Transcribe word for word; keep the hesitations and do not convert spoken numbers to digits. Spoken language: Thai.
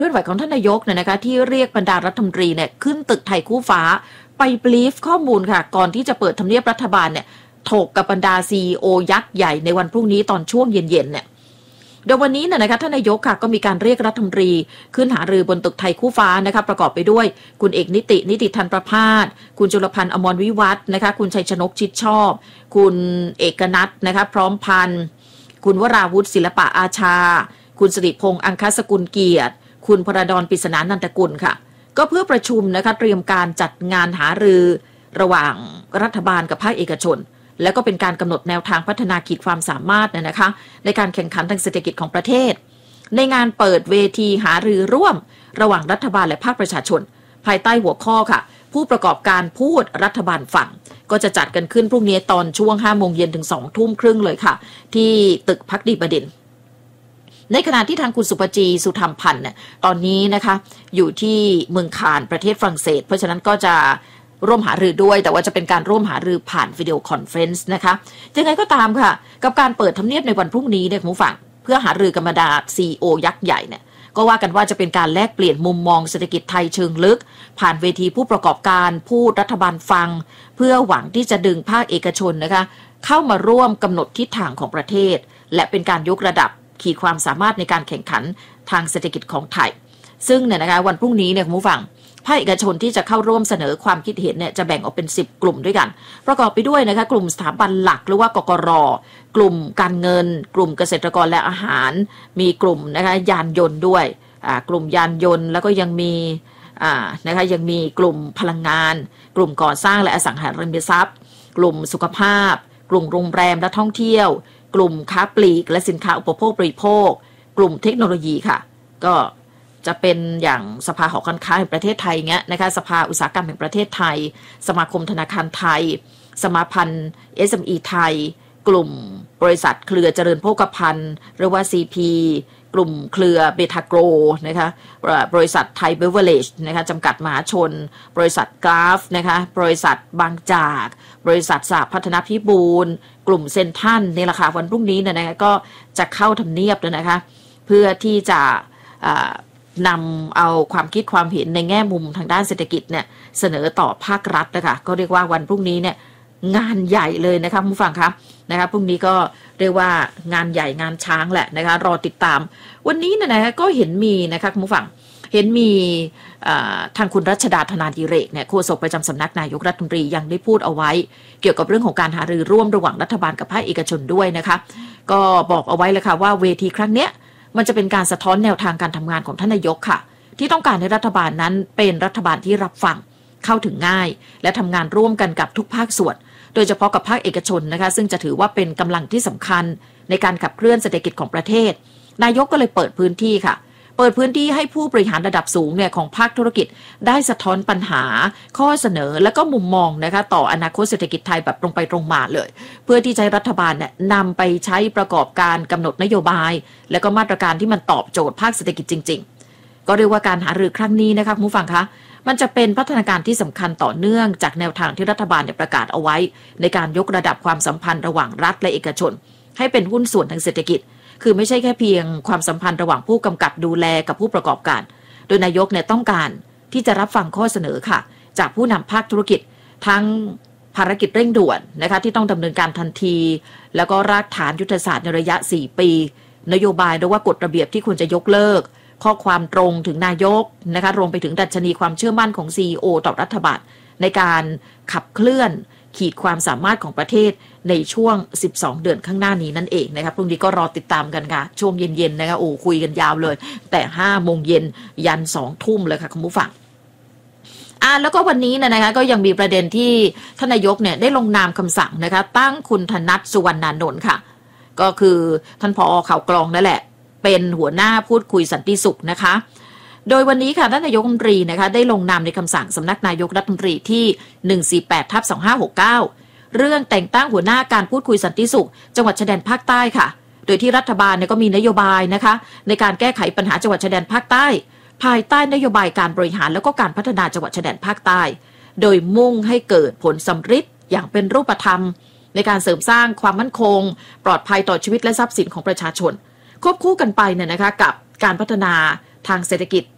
ลื่อนไหวของท่านนายกเนี่ยนะคะที่เรียกบรรดารัฐมนตรีเนี่ยขึ้นตึกไทยคู่ฟ้าไปบรีฟข้อมูลค่ะก่อนที่จะเปิดทำเนียบรัฐบาลเนี่ยถกกับบรรดา ซี อี โอ ยักษ์ใหญ่ในวันพรุ่งนี้ตอนช่วงเย็นๆเนี่ยโดยวันนี้เนี่ยนะคะท่านนายกค่ะก็มีการเรียกรัฐมนตรีขึ้นหารือบนตึกไทยคู่ฟ้านะคะประกอบไปด้วยคุณเอกนิตินิติธันประภาสคุณจุลพันธ์อมรวิวัฒน์นะคะคุณชัยชนกชิดชอบคุณเอกนัทนะคะพร้อมพันธ์คุณวราวุฒิศิลปะอาชาคุณสิริพงษ์อังคสกุลเกียรติคุณพระดอนปริศนานันทกุลค่ะก็เพื่อประชุมนะคะเตรียมการจัดงานหารือระหว่างรัฐบาลกับภาคเอกชนและก็เป็นการกำหนดแนวทางพัฒนาขีดความสามารถนะคะในการแข่งขันทางเศรษฐกิจของประเทศในงานเปิดเวทีหารือร่วมระหว่างรัฐบาลและภาคประชาชนภายใต้หัวข้อค่ะผู้ประกอบการพูดรัฐบาลฟังก็จะจัดกันขึ้นพรุ่งนี้ตอนช่วงห้าโมงเย็นถึงสองทุ่มครึ่งเลยค่ะที่ตึกภักดีบดินทร์ในขณะที่ทางคุณสุปจีสุธรรมพันธ์เนี่ยตอนนี้นะคะอยู่ที่เมืองคานประเทศฝรั่งเศสเพราะฉะนั้นก็จะร่วมหารือด้วยแต่ว่าจะเป็นการร่วมหารือผ่านวิดีโอคอนเฟรนซ์นะคะยังไงก็ตามค่ะกับการเปิดทำเนียบในวันพรุ่งนี้เนี่ยคุณผู้ฟังเพื่อหารือกับบรรดา ซี อี โอ ยักษ์ใหญ่เนี่ยก็ว่ากันว่าจะเป็นการแลกเปลี่ยนมุมมองเศรษฐกิจไทยเชิงลึกผ่านเวทีผู้ประกอบการพูดรัฐบาลฟังเพื่อหวังที่จะดึงภาคเอกชนนะคะเข้ามาร่วมกำหนดทิศทางของประเทศและเป็นการยกระดับขีดความสามารถในการแข่งขันทางเศรษฐกิจของไทยซึ่งเนี่ยนะคะวันพรุ่งนี้เนี่ยคุณผู้ฟังภาคเอกชนที่จะเข้าร่วมเสนอความคิดเห็นเนี่ยจะแบ่งออกเป็นสิบกลุ่มด้วยกันประกอบไปด้วยนะคะกลุ่มสถาบันหลักหรือว่ากกร.กลุ่มการเงินกลุ่มเกษตรกรและอาหารมีกลุ่มนะคะยานยนต์ด้วยอ่ากลุ่มยานยนต์แล้วก็ยังมีอ่านะคะยังมีกลุ่มพลังงานกลุ่มก่อสร้างและอสังหาริมทรัพย์กลุ่มสุขภาพกลุ่มโรงแรมและท่องเที่ยวกลุ่มค้าปลีกและสินค้าอุปโภคบริโภคกลุ่มเทคโนโลยีค่ะก็จะเป็นอย่างสภาหอการค้าแห่งประเทศไทยเงี้ยนะคะสภาอุตสาหกรรมแห่งประเทศไทยสมาคมธนาคารไทยสมาพันธ์ เอส เอ็ม อี ไทยกลุ่มบริษัทเครือเจริญโภคภัณฑ์หรือว่า ซี พี กลุ่มเครือเบทาโกรนะคะบริษัทไทยเบเวอเรจนะคะจำกัดมหาชนบริษัทกราฟนะคะบริษัทบางจากบริษัทสหพัฒนพิบูลกลุ่มเซ็นทรัลในราคาวันพรุ่งนี้เนี่ยนะคะก็จะเข้าทำเนียบแล้วนะคะเพื่อที่จะนำเอาความคิดความเห็นในแง่มุมทางด้านเศรษฐกิจเนี่ยเสนอต่อภาครัฐนะคะก็เรียกว่าวันพรุ่งนี้เนี่ยงานใหญ่เลยนะคะผู้ฟังครับนะคะพรุ่งนี้ก็เรียกว่างานใหญ่งานช้างแหละนะคะรอติดตามวันนี้เนี่ยนะคะก็เห็นมีนะคะผู้ฟังเห็นมีทางคุณรัชดาธนาดิเรกเนี่ยโฆษกประจำสำนักนายกรัฐมนตรียังได้พูดเอาไว้เกี่ยวกับเรื่องของการหารือร่วมระหว่างรัฐบาลกับภาคเอกชนด้วยนะคะก็บอกเอาไว้เลยค่ะว่าเวทีครั้งเนี้ยมันจะเป็นการสะท้อนแนวทางการทำงานของท่านนายกค่ะที่ต้องการให้รัฐบาลนั้นเป็นรัฐบาลที่รับฟังเข้าถึงง่ายและทำงานร่วมกันกับทุกภาคส่วนโดยเฉพาะกับภาคเอกชนนะคะซึ่งจะถือว่าเป็นกำลังที่สำคัญในการขับเคลื่อนเศรษฐกิจของประเทศนายกก็เลยเปิดพื้นที่ค่ะเปิดพื้นที่ให้ผู้บริหารระดับสูงเนี่ยของภาคธุรกิจได้สะท้อนปัญหาข้อเสนอและก็มุมมองนะคะต่ออนาคตเศรษฐกิจไทยแบบตรงไปตรงมาเลยเพื่อที่จะให้รัฐบาลเนี่ยนำไปใช้ประกอบการกำหนดนโยบายและก็มาตรการที่มันตอบโจทย์ภาคเศรษฐกิจจริงๆก็เรียกว่าการหารือครั้งนี้นะคะคุณผู้ฟังคะมันจะเป็นพัฒนาการที่สำคัญต่อเนื่องจากแนวทางที่รัฐบาลเนี่ยประกาศเอาไว้ในการยกระดับความสัมพันธ์ระหว่างรัฐและเอกชนให้เป็นหุ้นส่วนทางเศรษฐกิจคือไม่ใช่แค่เพียงความสัมพันธ์ระหว่างผู้กำกับดูแลกับผู้ประกอบการโดยนายกเนี่ยต้องการที่จะรับฟังข้อเสนอค่ะจากผู้นำภาคธุรกิจทั้งภารกิจเร่งด่วนนะคะที่ต้องดำเนินการทันทีแล้วก็รากฐานยุทธศาสตร์ในระยะสี่ปีนโยบายหรือว่ากฎระเบียบที่ควรจะยกเลิกข้อความตรงถึงนายกนะคะรวมไปถึงดัชนีความเชื่อมั่นของ ซี อี โอ ต่อรัฐบาลในการขับเคลื่อนขีดความสามารถของประเทศในช่วงสิบสองเดือนข้างหน้านี้นั่นเองนะครับพรุ่งนี้ก็รอติดตามกันค่ะช่วงเย็นๆนะคะโอ้คุยกันยาวเลยแต่ห้าโมงเย็นยันสองทุ่มเลยค่ะคุณผู้ฟังอ่าแล้วก็วันนี้นะคะก็ยังมีประเด็นที่ท่านนายกเนี่ยได้ลงนามคำสั่งนะคะตั้งคุณธนัทสุวรรณานนท์ค่ะก็คือท่านผอ.ข่าวกรองนั่นแหละเป็นหัวหน้าพูดคุยสันติสุขนะคะโดยวันนี้ค่ะท่านนายกรัฐมนตรีนะคะได้ลงนามในคำสั่งสำนักนายกรัฐมนตรีที่ หนึ่งสี่แปดทับสองห้าหกเก้า เรื่องแต่งตั้งหัวหน้าการพูดคุยสันติสุขจังหวัดชายแดนภาคใต้ค่ะโดยที่รัฐบาลเนี่ยก็มีนโยบายนะคะในการแก้ไขปัญหาจังหวัดชายแดนภาคใต้ภายใต้นโยบายการบริหารแล้วก็การพัฒนาจังหวัดชายแดนภาคใต้โดยมุ่งให้เกิดผลสำฤทธิ์อย่างเป็นรูปธรรมในการเสริมสร้างความมั่นคงปลอดภัยต่อชีวิตและทรัพย์สินของประชาชนควบคู่กันไปเนี่ยนะคะกับการพัฒนาทางเศรษฐกิจ